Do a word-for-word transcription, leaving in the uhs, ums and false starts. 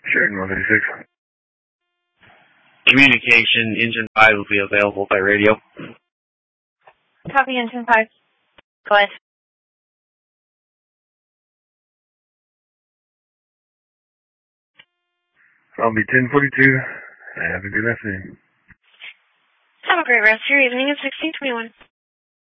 Sheridan one fifty-six. Communication, Engine five will be available by radio. Copy, Engine five. Go ahead. I'll be ten forty-two. Have a good afternoon. Have a great rest of your evening at sixteen twenty-one.